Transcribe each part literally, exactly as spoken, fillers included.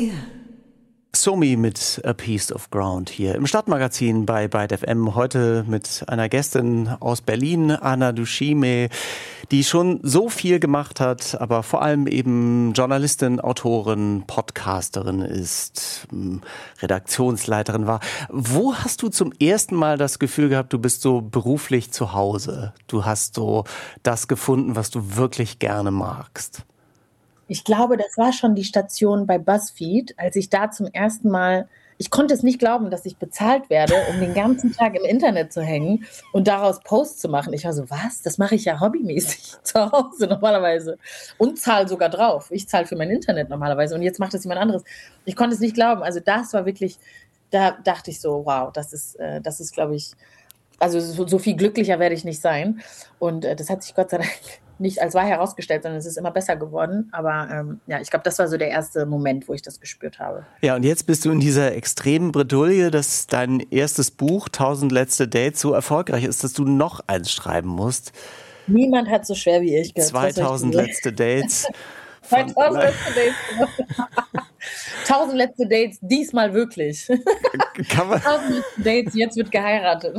Somi. Somi mit A Piece of Ground hier im Stadtmagazin bei Byte F M. Heute mit einer Gästin aus Berlin, Anna Dushime, die schon so viel gemacht hat, aber vor allem eben Journalistin, Autorin, Podcasterin ist, Redaktionsleiterin war. Wo hast du zum ersten Mal das Gefühl gehabt, du bist so beruflich zu Hause? Du hast so das gefunden, was du wirklich gerne magst? Ich glaube, das war schon die Station bei BuzzFeed, als ich da zum ersten Mal, ich konnte es nicht glauben, dass ich bezahlt werde, um den ganzen Tag im Internet zu hängen und daraus Posts zu machen. Ich war so, was? Das mache ich ja hobbymäßig zu Hause normalerweise und zahle sogar drauf. Ich zahle für mein Internet normalerweise und jetzt macht das jemand anderes. Ich konnte es nicht glauben. Also das war wirklich, da dachte ich so, wow, das ist, äh, das ist, glaube ich, also so, so viel glücklicher werde ich nicht sein. Und äh, das hat sich Gott sei Dank nicht als wahr herausgestellt, sondern es ist immer besser geworden. Aber ähm, ja, ich glaube, das war so der erste Moment, wo ich das gespürt habe. Ja, und jetzt bist du in dieser extremen Bredouille, dass dein erstes Buch, tausend letzte Dates, so erfolgreich ist, dass du noch eins schreiben musst. Niemand hat so schwer wie ich. zweitausend letzte Dates. zweitausend letzte Dates. tausend letzte Dates, diesmal wirklich. Kann man tausend letzte Dates, jetzt wird geheiratet.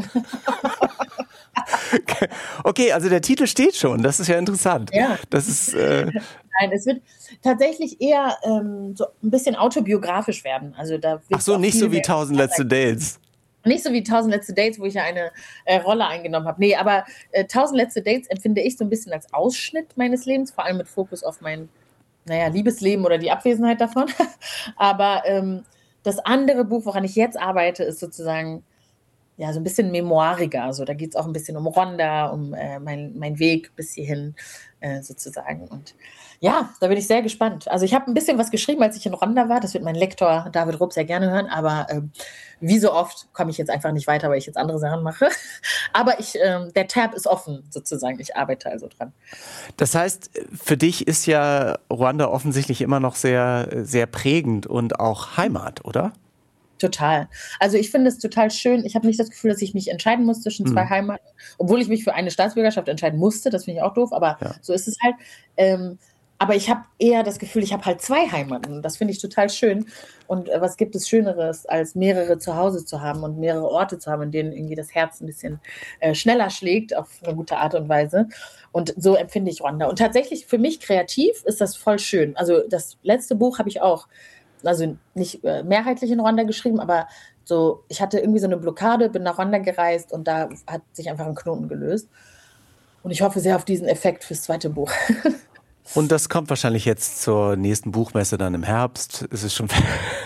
Okay, also der Titel steht schon, das ist ja interessant. Ja. Das ist, äh Nein, es wird tatsächlich eher ähm, so ein bisschen autobiografisch werden. Also da Ach so, nicht so wie tausend letzte Dates. Nicht so wie tausend letzte Dates, wo ich ja eine äh, Rolle eingenommen habe. Nee, aber äh, tausend letzte Dates empfinde ich so ein bisschen als Ausschnitt meines Lebens, vor allem mit Fokus auf mein, naja, Liebesleben oder die Abwesenheit davon. Aber ähm, das andere Buch, woran ich jetzt arbeite, ist sozusagen ja, so ein bisschen memoiriger. Also da geht es auch ein bisschen um Rwanda, um äh, mein, mein Weg bis hierhin äh, sozusagen. Und ja, da bin ich sehr gespannt. Also ich habe ein bisschen was geschrieben, als ich in Rwanda war. Das wird mein Lektor David Rupp sehr gerne hören. Aber ähm, wie so oft komme ich jetzt einfach nicht weiter, weil ich jetzt andere Sachen mache. Aber ich, ähm, der Tab ist offen sozusagen. Ich arbeite also dran. Das heißt, für dich ist ja Rwanda offensichtlich immer noch sehr, sehr prägend und auch Heimat, oder? Total. Also ich finde es total schön. Ich habe nicht das Gefühl, dass ich mich entscheiden muss zwischen zwei mhm. Heimaten, obwohl ich mich für eine Staatsbürgerschaft entscheiden musste. Das finde ich auch doof, aber ja. So ist es halt. Ähm, aber ich habe eher das Gefühl, ich habe halt zwei Heimaten. Das finde ich total schön. Und äh, was gibt es Schöneres, als mehrere zu Hause zu haben und mehrere Orte zu haben, in denen irgendwie das Herz ein bisschen äh, schneller schlägt, auf eine gute Art und Weise. Und so empfinde ich Rwanda. Und tatsächlich für mich kreativ ist das voll schön. Also das letzte Buch habe ich auch also nicht äh, mehrheitlich in Rwanda geschrieben, aber so, ich hatte irgendwie so eine Blockade, bin nach Rwanda gereist und da hat sich einfach ein Knoten gelöst. Und ich hoffe sehr auf diesen Effekt fürs zweite Buch. Und das kommt wahrscheinlich jetzt zur nächsten Buchmesse dann im Herbst. Ist es schon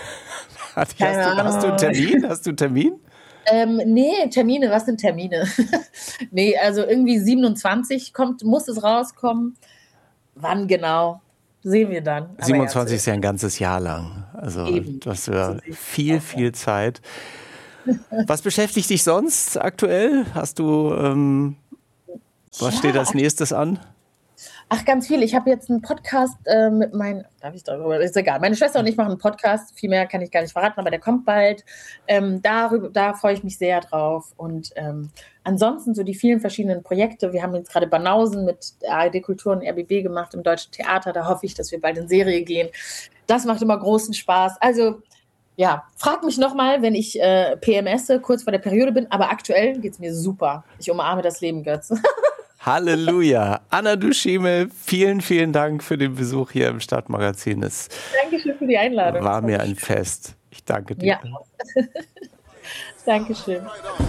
hast, du, hast du einen Termin? Hast du einen Termin? Ähm, nee, Termine, was sind Termine? Nee, also irgendwie siebenundzwanzig kommt, muss es rauskommen. Wann genau? Sehen wir dann. Aber siebenundzwanzig ist ja ein ganzes Jahr lang. Also eben. Das wäre viel, viel Zeit. Was beschäftigt dich sonst aktuell? Hast du, ähm, was ja. steht als nächstes an? Ach, ganz viel. Ich habe jetzt einen Podcast äh, mit meinen, darf ich darüber, ist egal. Meine Schwester und ich machen einen Podcast, viel mehr kann ich gar nicht verraten, aber der kommt bald. Ähm, darüber, da freue ich mich sehr drauf. Und ähm, ansonsten so die vielen verschiedenen Projekte. Wir haben jetzt gerade Banausen mit der A R D Kultur und R B B gemacht im Deutschen Theater. Da hoffe ich, dass wir bald in Serie gehen. Das macht immer großen Spaß. Also ja, frag mich nochmal, wenn ich äh, P M S kurz vor der Periode bin. Aber aktuell geht es mir super. Ich umarme das Leben, Götz. Halleluja. Anna Dushime, vielen, vielen Dank für den Besuch hier im Stadtmagazin. Es Dankeschön für die Einladung. War mir ein Fest. Ich danke dir. Ja. Dankeschön.